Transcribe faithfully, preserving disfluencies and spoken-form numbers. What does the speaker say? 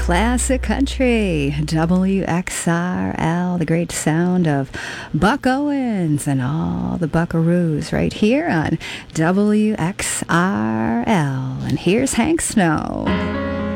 classic country, W X R L, the great sound of Buck Owens and all the buckaroos right here on W X R L. And here's Hank Snow.